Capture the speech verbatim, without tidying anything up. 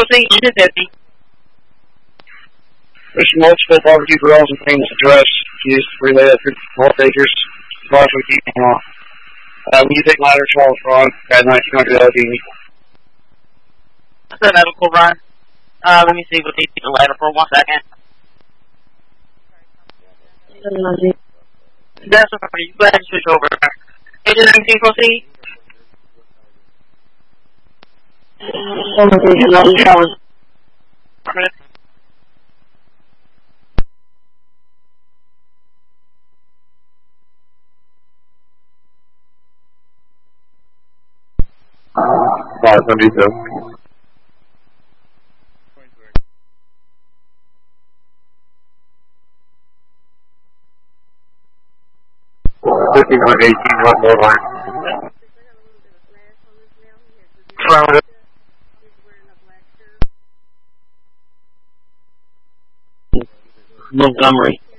proceed to deputy. There's multiple barbecue grills and things addressed used to relay that through all figures. Largely keeping off. Uh, when you take ladder Charles Frog at nineteen hundred L D. That's a medical run. Uh, let me see what they take the ladder for one second. That's okay. You go ahead and switch over. Agent nineteen, proceed. Five seventy-two. Fifteen hundred eighteen, one more line. Montgomery.